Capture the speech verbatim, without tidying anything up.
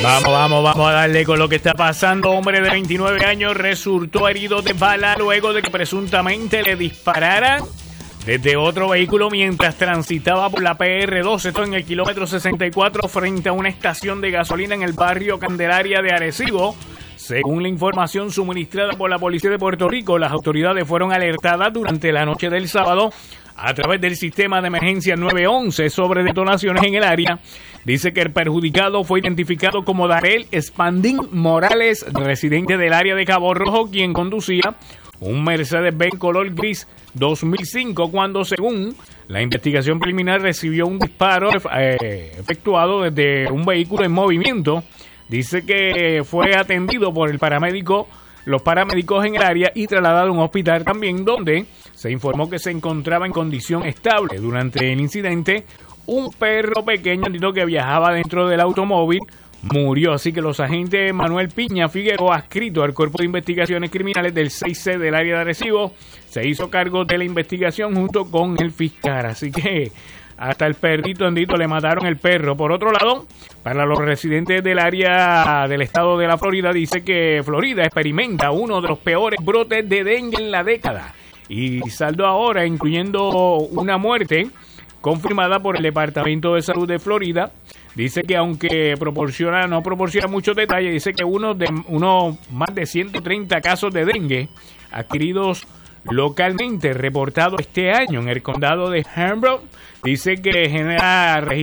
Vamos, vamos, vamos a darle con lo que está pasando. Hombre de veintinueve años resultó herido de bala luego de que presuntamente le dispararan desde otro vehículo mientras transitaba por la P R dos, esto en el kilómetro sesenta y cuatro frente a una estación de gasolina en el barrio Candelaria de Arecibo. Según la información suministrada por la Policía de Puerto Rico, las autoridades fueron alertadas durante la noche del sábado a través del sistema de emergencia nueve once sobre detonaciones en el área. Dice que el perjudicado fue identificado como Darel Espandín Morales, residente del área de Cabo Rojo, quien conducía un Mercedes-Benz color gris dos mil cinco cuando, según la investigación preliminar, recibió un disparo eh, efectuado desde un vehículo en movimiento. Dice que fue atendido por el paramédico, los paramédicos en el área y trasladado a un hospital también, donde se informó que se encontraba en condición estable. Durante el incidente, un perro pequeño que viajaba dentro del automóvil murió. Así que los agentes Manuel Piña Figueroa, adscrito al Cuerpo de Investigaciones Criminales del seis C del área de Arecibo, se hizo cargo de la investigación junto con el fiscal. Así que hasta el perrito andito le mataron el perro. Por otro lado, para los residentes del área del estado de la Florida, dice que Florida experimenta uno de los peores brotes de dengue en la década. Y saldo ahora, incluyendo una muerte confirmada por el Departamento de Salud de Florida. Dice que aunque proporciona no proporciona muchos detalles, dice que uno de uno más de ciento treinta casos de dengue adquiridos localmente reportados este año en el condado de Hembrook, dice que genera